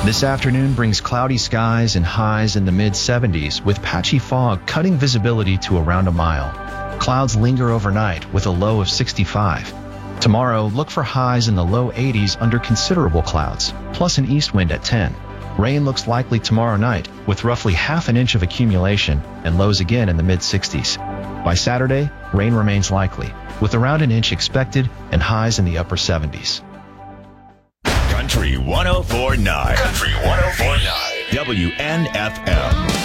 This afternoon brings cloudy skies and highs in the mid-70s with patchy fog cutting visibility to around a mile. Clouds linger overnight with a low of 65. Tomorrow, look for highs in the low 80s under considerable clouds, plus an east wind at 10. Rain looks likely tomorrow night with roughly half an inch of accumulation and lows again in the mid-60s. By Saturday, rain remains likely, with around an inch expected and highs in the upper 70s. Country 104.9. Country 104.9. WNFM.